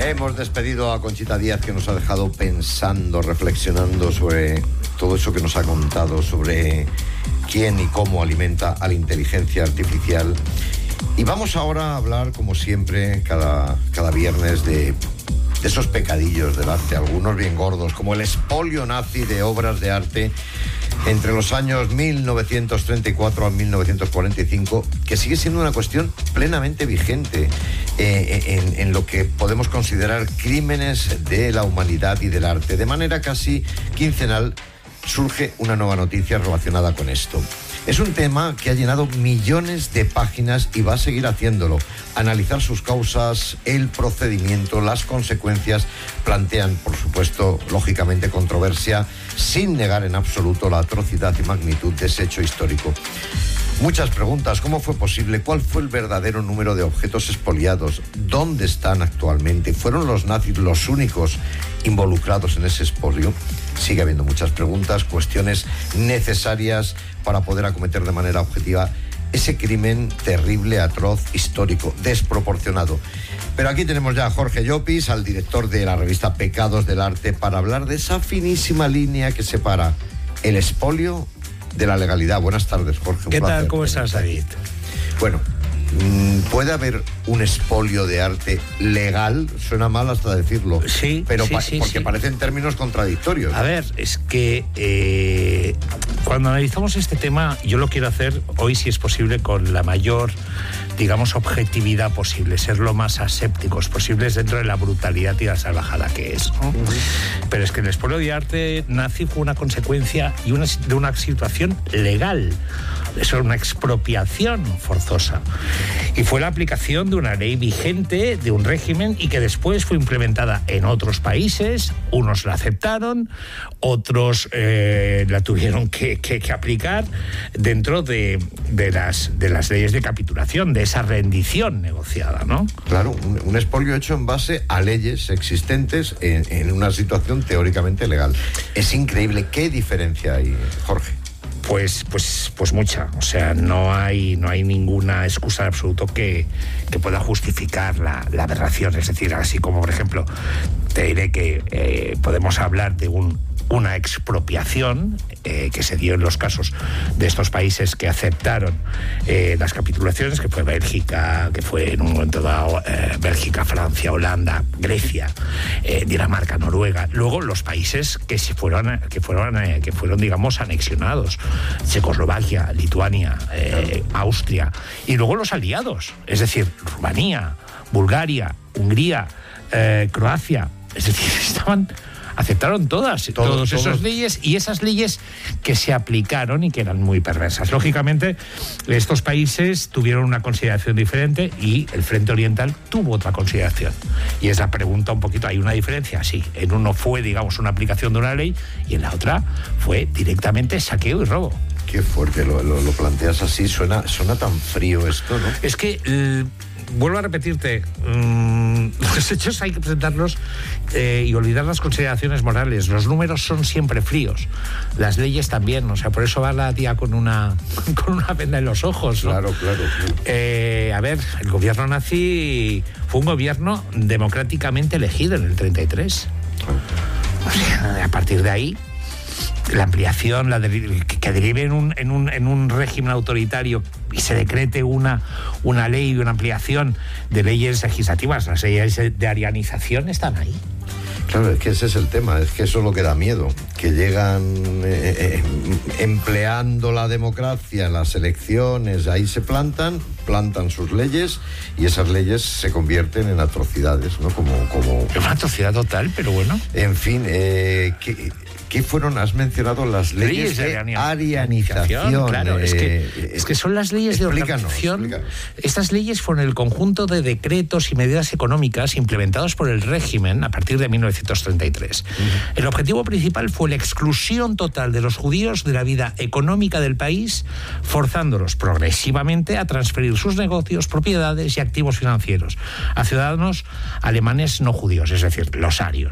Hemos despedido a Conchita Díaz, que nos ha dejado pensando, reflexionando sobre todo eso que nos ha contado, sobre quién y cómo alimenta a la inteligencia artificial. Y vamos ahora a hablar, como siempre, cada viernes de esos pecadillos del arte, algunos bien gordos, como el expolio nazi de obras de arte entre los años 1934 a 1945, que sigue siendo una cuestión plenamente vigente en lo que podemos considerar crímenes de la humanidad y del arte. De manera casi quincenal surge una nueva noticia relacionada con esto. Es un tema que ha llenado millones de páginas y va a seguir haciéndolo. Analizar sus causas, el procedimiento, las consecuencias, plantean, por supuesto, lógicamente controversia, sin negar en absoluto la atrocidad y magnitud de ese hecho histórico. Muchas preguntas: ¿cómo fue posible? ¿Cuál fue el verdadero número de objetos expoliados? ¿Dónde están actualmente? ¿Fueron los nazis los únicos involucrados en ese expolio? Sigue habiendo muchas preguntas, cuestiones necesarias para poder acometer de manera objetiva ese crimen terrible, atroz, histórico, desproporcionado. Pero aquí tenemos ya a Jorge Llopis, al director de la revista Pecados del Arte, para hablar de esa finísima línea que separa el expolio de la legalidad. Buenas tardes, Jorge. ¿Qué tal? ¿Cómo estás, David? Bueno, ¿puede haber un expolio de arte legal? Suena mal hasta decirlo. Sí, pero sí, porque parecen términos contradictorios. A ver, es que cuando analizamos este tema, yo lo quiero hacer hoy, si es posible, con la mayor, digamos, objetividad posible, ser lo más asépticos posibles dentro de la brutalidad y la salvajada que es, ¿no? Pero es que el expolio de arte nazi fue una consecuencia de una situación legal. Eso era una expropiación forzosa. Y fue la aplicación de una ley vigente, de un régimen, y que después fue implementada en otros países. Unos la aceptaron, otros la tuvieron que aplicar dentro de las leyes de capitulación, de esa rendición negociada, ¿no? Claro, un expolio hecho en base a leyes existentes en una situación teóricamente legal. Es increíble. ¿Qué diferencia hay, Jorge? Pues mucha. O sea, no hay ninguna excusa en absoluto que pueda justificar la aberración. Es decir, así como, por ejemplo, te diré que podemos hablar de una expropiación que se dio en los casos de estos países que aceptaron las capitulaciones, que fue Bélgica, que fue en un momento dado Bélgica, Francia, Holanda, Grecia, Dinamarca, Noruega. Luego los países que fueron digamos anexionados: Checoslovaquia, Lituania, Austria, y luego los aliados, es decir, Rumanía, Bulgaria, Hungría, Croacia. Es decir, aceptaron todas esas leyes, y esas leyes que se aplicaron y que eran muy perversas. Lógicamente, estos países tuvieron una consideración diferente y el Frente Oriental tuvo otra consideración. Y es la pregunta un poquito, ¿hay una diferencia? Sí. En uno fue, digamos, una aplicación de una ley, y en la otra fue directamente saqueo y robo. Qué fuerte, lo planteas así, suena tan frío esto, ¿no? Es que vuelvo a repetirte, los hechos hay que presentarlos y olvidar las consideraciones morales. Los números son siempre fríos, las leyes también. O sea, por eso va la tía con una venda en los ojos, ¿no? Claro. A ver, el gobierno nazi fue un gobierno democráticamente elegido en el 33. O sea, a partir de ahí, la ampliación, que derive en un régimen autoritario y se decrete una ley y una ampliación de leyes legislativas, las leyes de arianización están ahí. Claro, es que ese es el tema, es que eso es lo que da miedo, que llegan empleando la democracia en las elecciones, ahí se plantan sus leyes, y esas leyes se convierten en atrocidades, ¿no? Como Es una atrocidad total, pero bueno. En fin, ¿qué fueron? Has mencionado las leyes de arianización. Claro, es que son las leyes de organización. Explícanos. Estas leyes fueron el conjunto de decretos y medidas económicas implementados por el régimen a partir de 1933. El objetivo principal fue la exclusión total de los judíos de la vida económica del país, forzándolos progresivamente a transferir sus negocios, propiedades y activos financieros a ciudadanos alemanes no judíos, es decir, los arios.